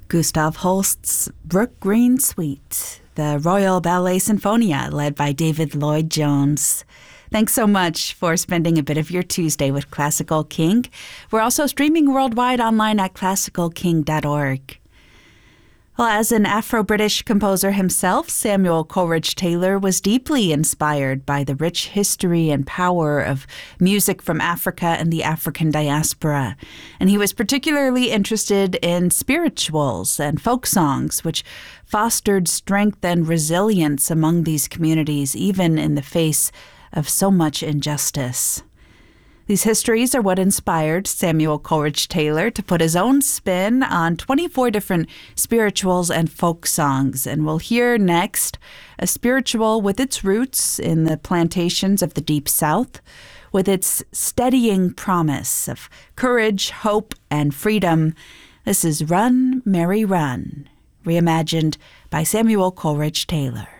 Gustav Holst's Brook Green Suite, the Royal Ballet Sinfonia, led by David Lloyd-Jones. Thanks so much for spending a bit of your Tuesday with Classical King. We're also streaming worldwide online at classicalking.org. Well, as an Afro-British composer himself, Samuel Coleridge Taylor was deeply inspired by the rich history and power of music from Africa and the African diaspora. And he was particularly interested in spirituals and folk songs, which fostered strength and resilience among these communities, even in the face of so much injustice. These histories are what inspired Samuel Coleridge Taylor to put his own spin on 24 different spirituals and folk songs. And we'll hear next a spiritual with its roots in the plantations of the Deep South, with its steadying promise of courage, hope, and freedom. This is Run, Mary, Run, reimagined by Samuel Coleridge Taylor.